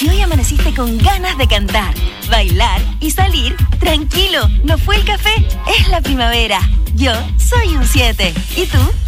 Si hoy amaneciste con ganas de cantar, bailar y salir, tranquilo, no fue el café, es la primavera. Yo soy un 7. ¿Y tú?